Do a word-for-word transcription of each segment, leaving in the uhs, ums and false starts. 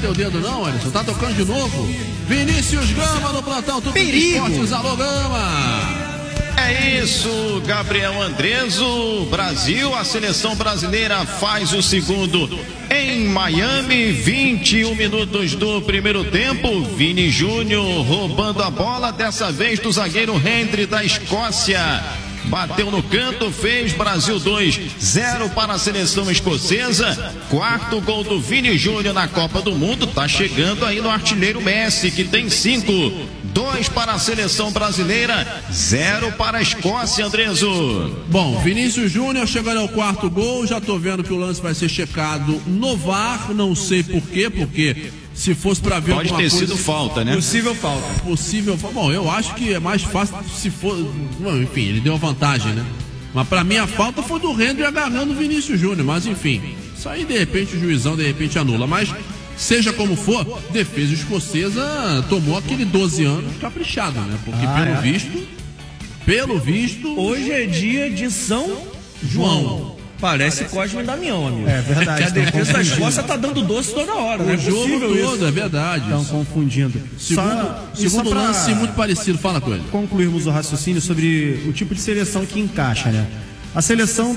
teu dedo não, Alisson. Tá tocando de novo. Vinícius Gama no plantão. Tudo Esportes. Alô, Gama. É isso, Gabriel Andreso. Brasil, a seleção brasileira faz o segundo em Miami. vinte e um minutos do primeiro tempo. Vini Júnior roubando a bola, dessa vez do zagueiro Hendry da Escócia. Bateu no canto, fez Brasil dois, zero para a seleção escocesa. Quarto gol do Vini Júnior na Copa do Mundo. Tá chegando aí no artilheiro Messi, que tem cinco. Dois para a seleção brasileira, zero para a Escócia, Andreso. Bom, Vinícius Júnior chegando ao quarto gol. Já tô vendo que o lance vai ser checado no V A R. Não sei por quê, porque se fosse para ver pode alguma ter coisa, sido falta, né? Possível falta. Possível falta. Bom, eu acho que é mais fácil se for. Bom, enfim, ele deu a vantagem, né? Mas para mim a falta foi do Hendry agarrando o Vinícius Júnior. Mas enfim, isso aí de repente o juizão de repente anula. Mas seja como for, defesa escocesa tomou aquele doze anos caprichado, né? Porque ah, pelo é. visto, pelo visto, hoje é dia de São João. Parece Cosme e Damião, amigo. É verdade. Que a defesa da Escócia tá dando doce toda hora, o né? jogo todo, isso. É verdade. Estão confundindo. Segundo, só, segundo só lance muito parecido, fala com ele. Concluirmos o raciocínio sobre o tipo de seleção que encaixa, né? A seleção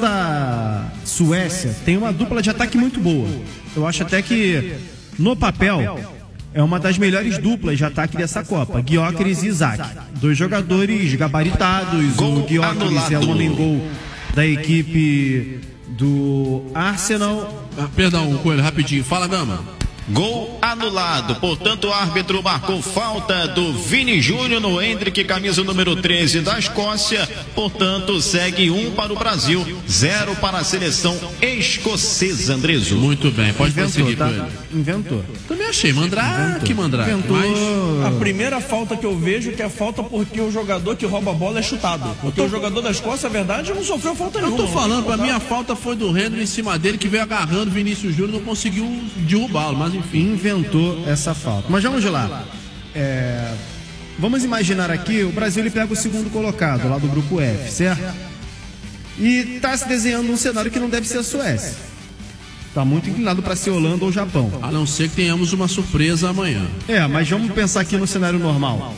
da Suécia tem uma dupla de ataque muito boa. Eu acho até que, no papel, é uma das melhores duplas de ataque dessa Copa. Gyökeres e Isaac. Dois jogadores gabaritados. Gol o Gyökeres é o homem-gol da equipe do Arsenal. Ah, perdão, Coelho, rapidinho. Fala, Gama. Gol anulado, portanto o árbitro marcou falta do Vini Júnior no Hendrick, camisa número treze da Escócia, portanto segue um para o Brasil, zero para a seleção escocesa, Andreso. Muito bem, pode Inventou, prosseguir, tá? Inventou. Também achei, Mandrake, Mandrake. Inventou. Mas a primeira falta que eu vejo que é falta porque o jogador que rouba a bola é chutado. Porque o jogador da Escócia, a verdade, não sofreu falta nenhuma. Eu tô falando, pra mim a falta foi do Hendry em cima dele, que veio agarrando o Vinícius Júnior, não conseguiu derrubá-lo, mas enfim, inventou essa falta. Mas vamos lá. É... Vamos imaginar aqui, o Brasil ele pega o segundo colocado lá do grupo F, certo? E está se desenhando um cenário que não deve ser a Suécia. Está muito inclinado para ser Holanda ou Japão. A não ser que tenhamos uma surpresa amanhã. É, mas vamos pensar aqui no cenário normal.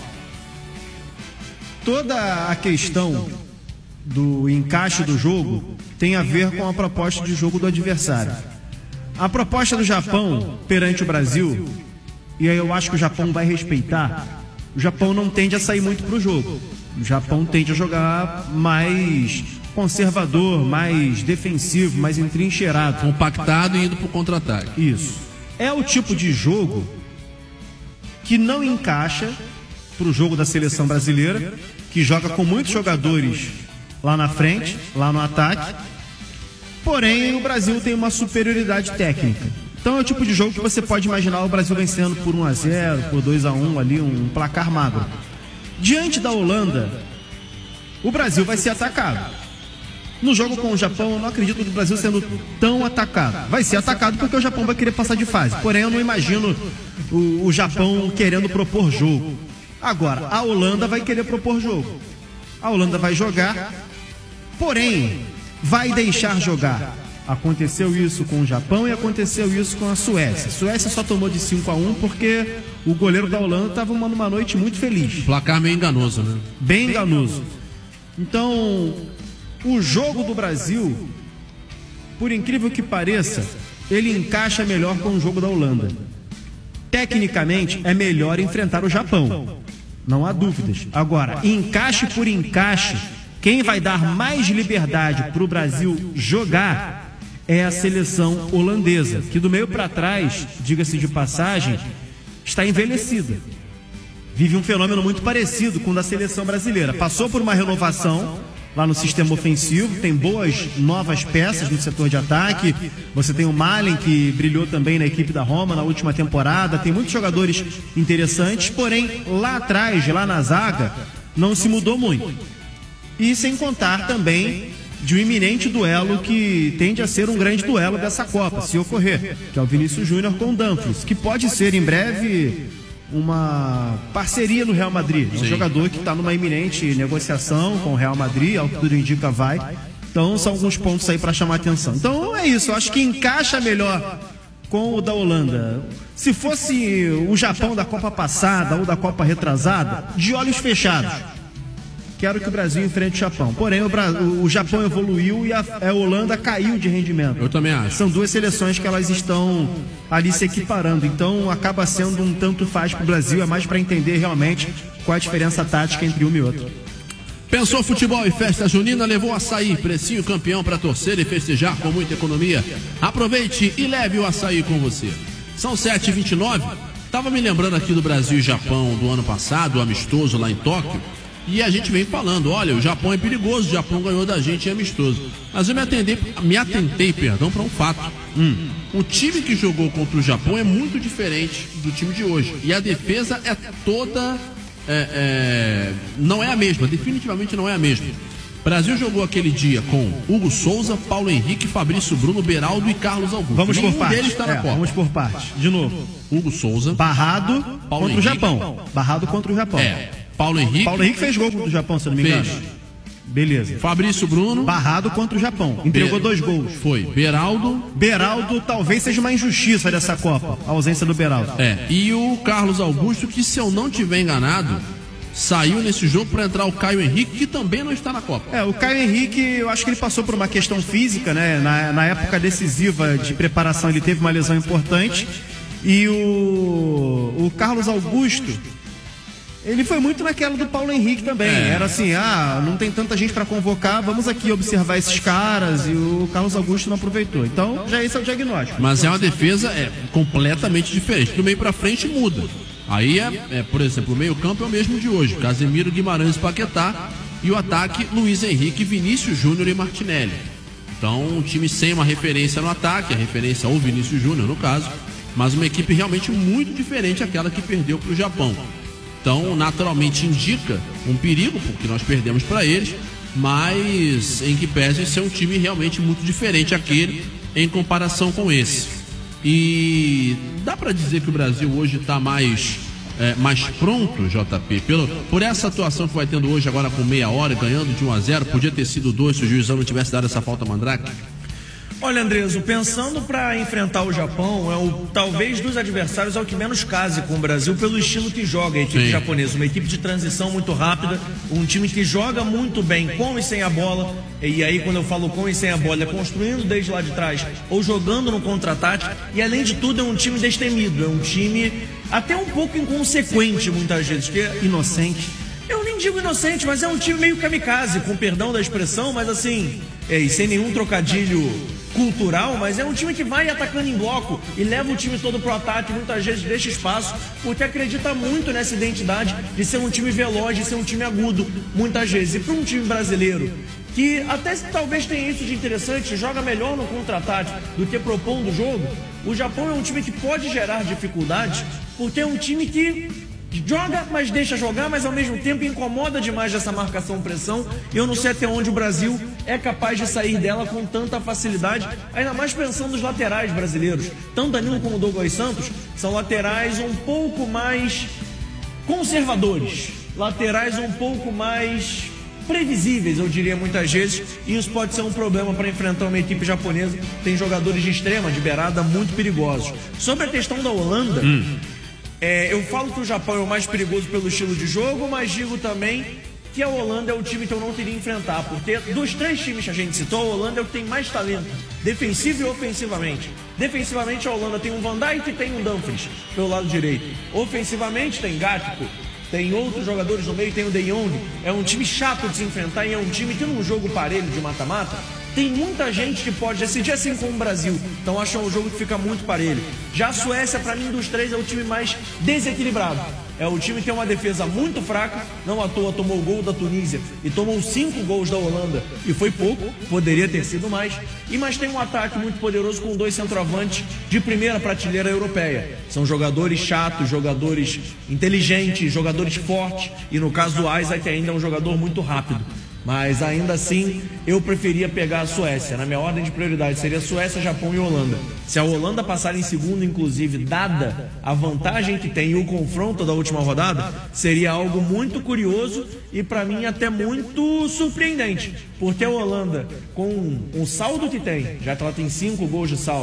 Toda a questão do encaixe do jogo tem a ver com a proposta de jogo do adversário. A proposta do Japão perante o Brasil, e aí eu acho que o Japão vai respeitar, o Japão não tende a sair muito para o jogo. O Japão tende a jogar mais conservador, mais defensivo, mais entrincheirado. Compactado e indo para o contra-ataque. Isso. É o tipo de jogo que não encaixa para o jogo da seleção brasileira, que joga com muitos jogadores lá na frente, lá no ataque. Porém, o Brasil tem uma superioridade técnica. Então é o tipo de jogo que você pode imaginar o Brasil vencendo por um a zero, por dois a um ali, um placar magro. Diante da Holanda, o Brasil vai ser atacado. No jogo com o Japão, eu não acredito no Brasil sendo tão atacado. Vai ser atacado porque o Japão vai querer passar de fase. Porém, eu não imagino o, o Japão querendo propor jogo. Agora, a Holanda vai querer propor jogo. A Holanda vai jogar, porém vai deixar jogar. Aconteceu isso com o Japão e aconteceu isso com a Suécia. A Suécia só tomou de cinco a um porque o goleiro da Holanda estava numa noite muito feliz. Placar meio enganoso, né? Bem enganoso. Então, o jogo do Brasil, por incrível que pareça, ele encaixa melhor com o jogo da Holanda. Tecnicamente, é melhor enfrentar o Japão. Não há dúvidas. Agora, encaixe por encaixe, quem vai dar mais liberdade para o Brasil jogar é a seleção holandesa, que do meio para trás, diga-se de passagem, está envelhecida. Vive um fenômeno muito parecido com o da seleção brasileira. Passou por uma renovação lá no sistema ofensivo, tem boas novas peças no setor de ataque. Você tem o Malen, que brilhou também na equipe da Roma na última temporada. Tem muitos jogadores interessantes, porém lá atrás, lá na zaga, não se mudou muito. E sem contar também de um iminente duelo que tende a ser um grande duelo dessa Copa, se ocorrer, que é o Vinícius Júnior com o Dumfries, que pode ser em breve uma parceria no Real Madrid. É um Sim. jogador que está numa iminente negociação com o Real Madrid, ao que tudo indica vai. Então são alguns pontos aí para chamar a atenção. Então é isso, eu acho que encaixa melhor com o da Holanda. Se fosse o Japão da Copa passada ou da Copa retrasada, de olhos fechados, quero que o Brasil enfrente o Japão. Porém, o, Bra... o Japão evoluiu e a... a Holanda caiu de rendimento. Eu também acho. São duas seleções que elas estão ali se equiparando. Então, acaba sendo um tanto faz para o Brasil. É mais para entender realmente qual a diferença tática entre um e outro. Pensou futebol e festa junina, levou açaí, precinho campeão para torcer e festejar com muita economia. Aproveite e leve o açaí com você. São sete e vinte e nove. Tava me lembrando aqui do Brasil e Japão do ano passado, o amistoso lá em Tóquio. E a gente vem falando, olha, o Japão é perigoso, o Japão ganhou da gente em amistoso. Mas eu me atendei, me atentei, perdão, para um fato. Hum, o time que jogou contra o Japão é muito diferente do time de hoje. E a defesa é toda... É, é, não é a mesma, definitivamente não é a mesma. O Brasil jogou aquele dia com Hugo Souza, Paulo Henrique, Fabrício Bruno, Beraldo e Carlos Augusto. Vamos por partes. Deles está na é, Copa. Vamos por partes. De novo. Hugo Souza, Barrado Paulo contra Henrique. o Japão. Barrado contra o Japão. É. Paulo Henrique. Paulo Henrique fez gol contra o Japão, se eu não me engano. Fez. Beleza. Fabrício Bruno. Barrado contra o Japão. Entregou Be- dois gols. Foi. Beraldo. Beraldo talvez seja uma injustiça dessa Copa, a ausência do Beraldo. É. E o Carlos Augusto, que se eu não tiver enganado, saiu nesse jogo para entrar o Caio Henrique, que também não está na Copa. É, o Caio Henrique, eu acho que ele passou por uma questão física, né? Na, na época decisiva de preparação, ele teve uma lesão importante. E o, o Carlos Augusto, ele foi muito naquela do Paulo Henrique também. É. Era assim, ah, não tem tanta gente para convocar, vamos aqui observar esses caras. E o Carlos Augusto não aproveitou. Então, já esse é o diagnóstico. Mas é uma defesa é, completamente diferente. Do meio para frente muda. Aí, é, é, por exemplo, o meio-campo é o mesmo de hoje: Casemiro, Guimarães, Paquetá. E o ataque, Luiz Henrique, Vinícius Júnior e Martinelli. Então, um time sem uma referência no ataque, a referência ao Vinícius Júnior, no caso, mas uma equipe realmente muito diferente daquela que perdeu para o Japão. Então, naturalmente, indica um perigo, porque nós perdemos para eles, mas em que pese ser um time realmente muito diferente aquele em comparação com esse. E dá para dizer que o Brasil hoje está mais, é, mais pronto, J P, pelo, por essa atuação que vai tendo hoje agora com meia hora, ganhando de um a zero, podia ter sido dois se o juizão não tivesse dado essa falta mandrake? Olha, Andreso, pensando para enfrentar o Japão, é o, talvez dos adversários é o que menos case com o Brasil pelo estilo que joga a equipe Sim. japonesa. Uma equipe de transição muito rápida, um time que joga muito bem com e sem a bola. E aí, quando eu falo com e sem a bola, é construindo desde lá de trás ou jogando no contra-ataque. E além de tudo, é um time destemido, é um time até um pouco inconsequente muitas vezes, que é Inocente. eu nem digo inocente, mas é um time meio kamikaze, com perdão da expressão, mas assim, é, e sem nenhum trocadilho cultural, mas é um time que vai atacando em bloco e leva o time todo pro ataque, muitas vezes deixa espaço, porque acredita muito nessa identidade de ser um time veloz, de ser um time agudo, muitas vezes. E para um time brasileiro, que até talvez tenha isso de interessante, joga melhor no contra-ataque do que propondo o jogo, o Japão é um time que pode gerar dificuldades, porque é um time que joga, mas deixa jogar, mas ao mesmo tempo incomoda demais essa marcação-pressão. E eu não sei até onde o Brasil é capaz de sair dela com tanta facilidade, ainda mais pensando nos laterais brasileiros. Tanto Danilo como Douglas Santos são laterais um pouco mais conservadores, laterais um pouco mais previsíveis, eu diria muitas vezes, e isso pode ser um problema para enfrentar uma equipe japonesa. Tem jogadores de extrema, de beirada, muito perigosos. Sobre a questão da Holanda, hum. É, eu falo que o Japão é o mais perigoso pelo estilo de jogo, mas digo também que a Holanda é o time que eu não queria enfrentar, porque dos três times que a gente citou, a Holanda é o que tem mais talento, defensivo e ofensivamente. Defensivamente, a Holanda tem um Van Dijk e tem um Dumfries pelo lado direito. Ofensivamente, tem Gakpo, tem outros jogadores no meio, tem o De Jong. É um time chato de se enfrentar e é um time que num jogo parelho de mata-mata tem muita gente que pode decidir, assim como o Brasil. Então acho que é um jogo que fica muito parelho. Já a Suécia, para mim, dos três, é o time mais desequilibrado. É o time que tem uma defesa muito fraca, não à toa tomou o gol da Tunísia e tomou cinco gols da Holanda, e foi pouco, poderia ter sido mais. E mas tem um ataque muito poderoso com dois centroavantes de primeira prateleira europeia. São jogadores chatos, jogadores inteligentes, jogadores fortes, e no caso do Isaac ainda é um jogador muito rápido. Mas ainda assim, eu preferia pegar a Suécia. Na minha ordem de prioridade seria Suécia, Japão e Holanda. Se a Holanda passar em segundo, inclusive, dada a vantagem que tem e o confronto da última rodada, seria algo muito curioso e para mim até muito surpreendente. Porque a Holanda, com o saldo que tem, já que ela tem cinco gols de saldo,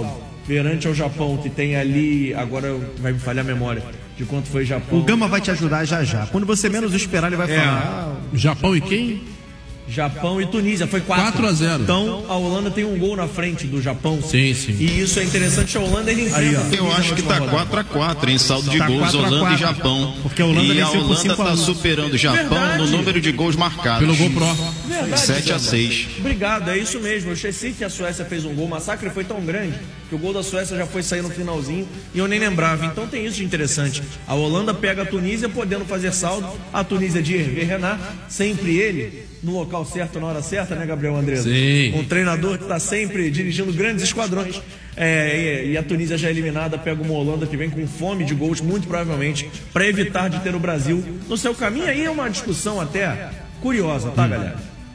perante ao Japão, que tem ali, agora vai me falhar a memória de quanto foi o Japão. O Gama vai te ajudar já já. Quando você menos esperar, ele vai É. falar. Japão e quem? Japão e Tunísia, foi quatro. quatro a zero. Então a Holanda tem um gol na frente do Japão. Sim, sim. E isso é interessante, a Holanda ele enfrenta. Aí, ó. a Tunísia Eu acho na que última tá rodada. quatro a quatro em saldo de Tá gols, quatro a Holanda quatro. e Japão. Porque a Holanda e a venceu por Holanda cinco a tá um. superando o Japão Verdade. no número de gols marcados. Pelo gol pró. Verdade, sete a Sandra. seis. Obrigado, é isso mesmo. Eu esqueci que a Suécia fez um gol. O massacre foi tão grande que o gol da Suécia já foi sair no finalzinho e eu nem lembrava. Então tem isso de interessante. A Holanda pega a Tunísia podendo fazer saldo. A Tunísia de Hervé Renard, sempre ele, no local certo, na hora certa, né, Gabriel Andrés? Sim. Um treinador que está sempre dirigindo grandes esquadrões. É, e, e a Tunísia já eliminada pega uma Holanda que vem com fome de gols, muito provavelmente, para evitar de ter o Brasil no seu caminho. Aí é uma discussão até curiosa, tá, galera?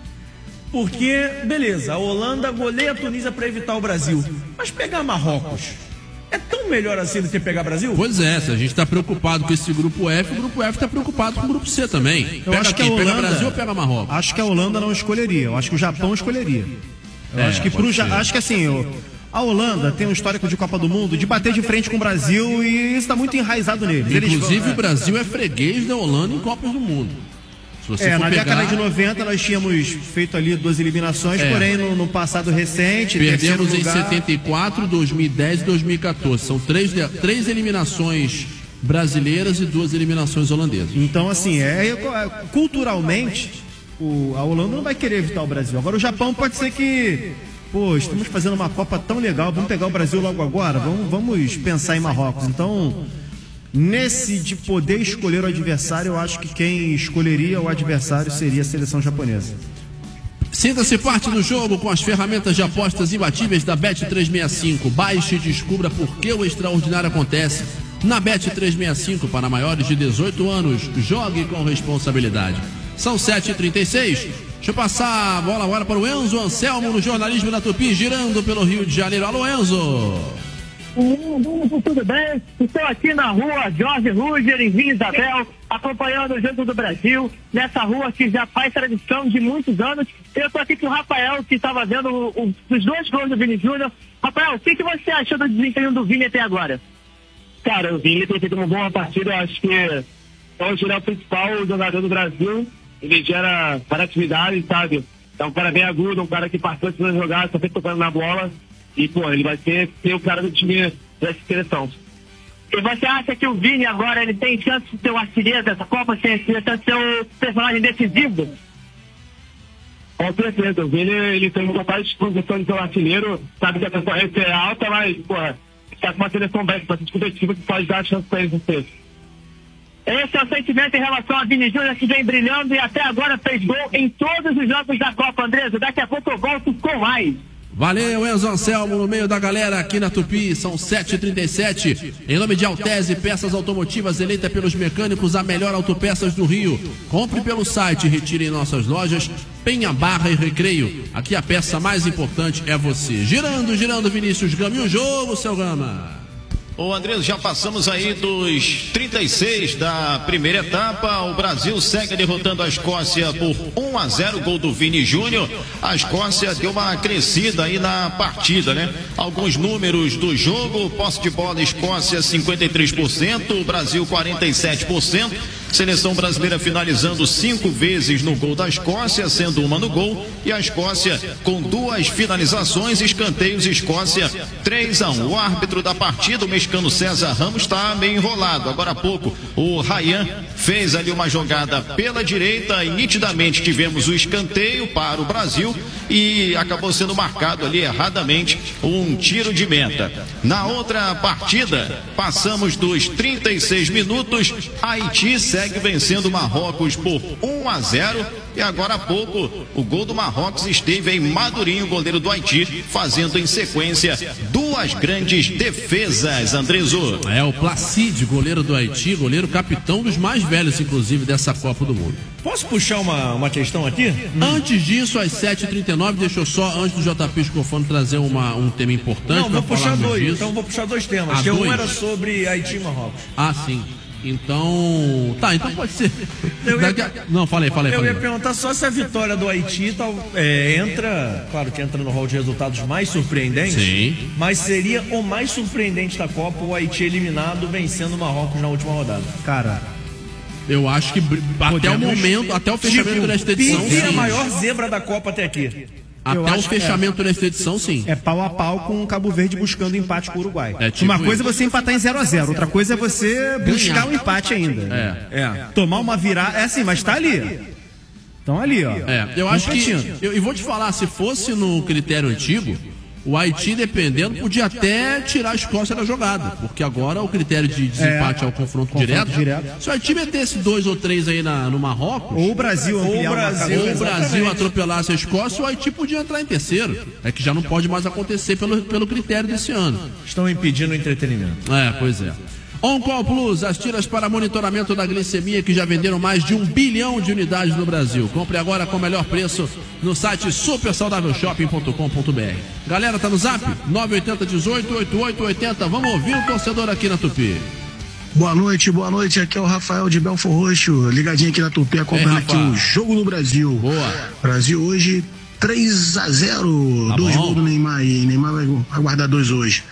Porque, beleza, a Holanda goleia a Tunísia para evitar o Brasil. Mas pegar Marrocos é tão melhor assim do que pegar Brasil? Pois é, se a gente tá preocupado com esse grupo F, o grupo F tá preocupado com o grupo C também. Eu Pega acho que a quem? Pega Holanda. Brasil ou pega Marrocos? Acho que a Holanda não escolheria. Eu acho que o Japão escolheria. Eu É, acho que pode pro Ja- ser. acho que assim, o- a Holanda tem um histórico de Copa do Mundo de bater de frente com o Brasil e isso está muito enraizado neles. Eles- Inclusive, o Brasil é freguês da Holanda em Copas do Mundo. Se você É, for na pegar, década de noventa nós tínhamos feito ali duas eliminações, É. porém no, no passado recente, terceiro perdemos em lugar, setenta e quatro, dois mil e dez e dois mil e quatorze. São três, de- três eliminações brasileiras e duas eliminações holandesas. Então, assim, é, é, culturalmente, o, a Holanda não vai querer evitar o Brasil. Agora, o Japão pode ser que, pô, estamos fazendo uma Copa tão legal, vamos pegar o Brasil logo agora, vamos, vamos pensar em Marrocos. Então, nesse de poder escolher o adversário, eu acho que quem escolheria o adversário seria a seleção japonesa. Sinta-se parte do jogo com as ferramentas de apostas imbatíveis da Bet trezentos e sessenta e cinco. Baixe e descubra por que o extraordinário acontece na Bet trezentos e sessenta e cinco para maiores de dezoito anos. Jogue com responsabilidade. São sete e trinta e seis. Deixa eu passar a bola agora para o Enzo Anselmo no jornalismo da Tupi, girando pelo Rio de Janeiro. Alô, Enzo! Tudo bem? Estou aqui na rua Jorge Ruger, em Vila Isabel, acompanhando o Jogo do Brasil, nessa rua que já faz tradição de muitos anos. Eu estou aqui com o Rafael, que estava vendo o, o, os dois gols do Vini Júnior. Rafael, o que, que você achou do desempenho do Vini até agora? Cara, o Vini tem feito uma boa partida. Eu acho que hoje ele é o principal jogador do Brasil. Ele gera várias atividades, sabe? É um cara bem agudo, um cara que participa das jogadas, está sempre tocando na bola. E, pô, ele vai ser, ser o cara do time dessa seleção. E você acha que o Vini agora ele tem chance de ser o artilheiro dessa Copa, tem chance de ser o personagem decisivo? Com certeza, o Vini ele tem uma total disposição de ser um artilheiro, sabe que a concorrência é alta, mas, pô, está com uma seleção bastante competitiva que pode dar a chance para ele ser. Esse é o sentimento em relação a Vini Júnior, que vem brilhando e até agora fez gol em todos os jogos da Copa, Andresa. Daqui a pouco eu volto com mais. Valeu, Enzo Anselmo, no meio da galera aqui na Tupi, são sete e trinta e sete. Em nome de Altese, peças automotivas eleita pelos mecânicos, a melhor autopeças do Rio. Compre pelo site, retire em nossas lojas, Penha, Barra e Recreio. Aqui a peça mais importante é você. Girando, girando, Vinícius Gama. E o jogo, seu Gama? Ô André, já passamos aí dos trinta e seis da primeira etapa. O Brasil segue derrotando a Escócia por um a zero, gol do Vini Júnior. A Escócia deu uma crescida aí na partida, né? Alguns números do jogo: posse de bola, Escócia cinquenta e três por cento, Brasil quarenta e sete por cento. Seleção brasileira finalizando cinco vezes no gol da Escócia, sendo uma no gol, e a Escócia com duas finalizações, escanteios. Escócia três a um. O árbitro da partida, o mexicano César Ramos, está meio enrolado. Agora há pouco o Ryan fez ali uma jogada pela direita e nitidamente tivemos o escanteio para o Brasil e acabou sendo marcado ali erradamente um tiro de meta. Na outra partida, passamos dos trinta e seis minutos, Haiti segue vencendo o Marrocos por um a zero. E agora há pouco, o gol do Marrocos esteve em Madurinho, goleiro do Haiti, fazendo em sequência duas grandes defesas, Andrezo. É, o Placide, goleiro do Haiti, goleiro capitão dos mais velhos, inclusive, dessa Copa do Mundo. Posso puxar uma, uma questão aqui? Hum. Antes disso, às sete e trinta e nove, deixa eu só, antes do J P Escofano trazer uma, um tema importante. Não, vou pra puxar falarmos dois. disso. Então vou puxar dois temas. Ah, que dois? um era sobre Haiti e Marrocos. Ah, sim. Então, tá, então pode ser. Eu ia- Daqui a- Não, falei, falei, Eu falei. ia perguntar só se a vitória do Haiti tal, é, entra, claro que entra no rol de resultados mais surpreendentes, Sim. mas seria o mais surpreendente da Copa o Haiti eliminado vencendo o Marrocos na última rodada. Cara, Eu acho que br- até o Podemos- momento, até o fechamento desta edição, Pique é a sim. maior zebra da Copa até aqui. Até Eu o acho que fechamento desta edição, sim. é pau a pau com o Cabo Verde buscando empate com o Uruguai. É tipo Uma coisa é isso. você empatar em zero a zero, outra coisa é você buscar um empate ainda. É. É. Tomar uma virada, é assim, mas tá ali. Estão ali, ó. É, eu acho que. Competindo. Eu, e vou te falar, se fosse no critério antigo, o Haiti, dependendo, podia até tirar a Escócia da jogada. Porque agora o critério de desempate é, o confronto, confronto direto. direto. Se o Haiti metesse dois ou três aí na, no Marrocos, Ou o Brasil ampliar Ou o o Brasil, marcador. ou o exatamente. Brasil atropelasse a Escócia, o Haiti podia entrar em terceiro. É que já não pode mais acontecer pelo, pelo critério desse ano. Estão impedindo o entretenimento. É, pois é. OnCall Plus, as tiras para monitoramento da glicemia que já venderam mais de um bilhão de unidades no Brasil. Compre agora com o melhor preço no site super saudável shopping ponto com ponto b r. Galera, tá no zap? nove oito zero um oito oito oito zero. Vamos ouvir o torcedor aqui na Tupi. Boa noite, boa noite. Aqui é o Rafael de Belfor Roxo, ligadinho aqui na Tupi, acompanhando Ei, aqui Rafa. o jogo do Brasil. Boa. Brasil hoje três a zero, Tá dois bom. gols do Neymar aí. Neymar vai, vai guardar dois hoje.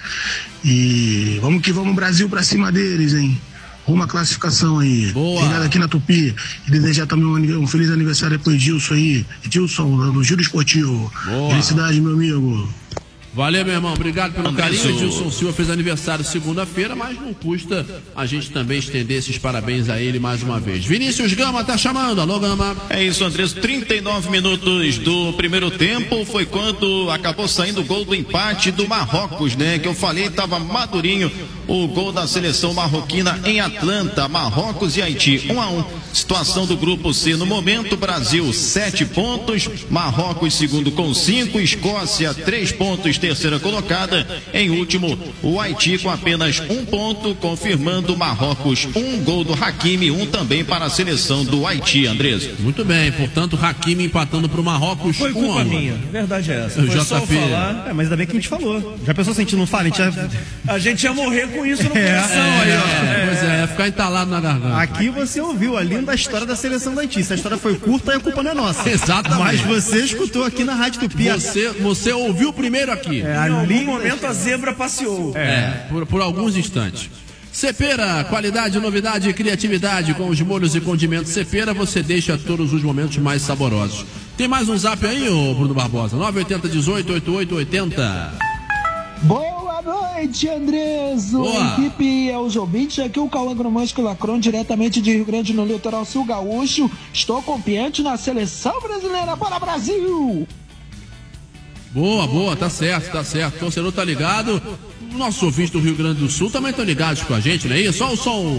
E vamos que vamos, Brasil, pra cima deles, hein? Rumo à classificação aí. Boa. Ligado aqui na Tupi. E desejar também um, ani- um feliz aniversário pro Edilson aí. Edilson, do Giro Esportivo. Boa. Felicidade, meu amigo. Valeu, meu irmão. Obrigado pelo Andresso. carinho. Edilson Silva fez aniversário segunda-feira, mas não custa a gente também estender esses parabéns a ele mais uma vez. Vinícius Gama tá chamando. Alô, Gama. É isso, Andrés. trinta e nove minutos do primeiro tempo foi quando acabou saindo o gol do empate do Marrocos, né? Que eu falei, tava madurinho o gol da seleção marroquina em Atlanta, Marrocos e Haiti, um a um. Situação do grupo C no momento: Brasil sete pontos, Marrocos segundo com cinco, Escócia três pontos, terceira colocada. Em último, o Haiti com apenas um ponto, confirmando Marrocos um gol do Hakimi, um também para a seleção do Haiti, Andrés. Muito bem. Portanto, Hakimi empatando pro Marrocos. Foi um culpa a um. minha, verdade é essa. O Foi só J P. falar. É, mas ainda bem que a gente falou. Já pensou se a gente não fala? A gente já... A gente ia morrer com isso no É, coração aí, ó. É, pois é, ficar entalado na garganta. Aqui você ouviu a linda história da seleção da Haiti. Se a história foi curta, aí a culpa não é nossa. Exatamente. Mas você escutou aqui na Rádio Tupi. Você, você ouviu primeiro aqui. É, a Em algum linda momento a zebra passeou. É, por, por alguns instantes. Cepera, qualidade, novidade e criatividade com os molhos e condimentos Cepera, você deixa todos os momentos mais saborosos. Tem mais um zap aí, ô Bruno Barbosa? nove oito zero um oito oito oito oito zero. Boa noite, Andreso. Boa. Equipe aos ouvintes, aqui o Cauã Gromansco Lacron, diretamente de Rio Grande, no litoral sul gaúcho. Estou confiante na seleção brasileira. Bora, Brasil! Boa, boa, tá certo, tá certo. O torcedor tá ligado. Nossos ouvintes do Rio Grande do Sul também estão ligados com a gente, não é isso? Olha o som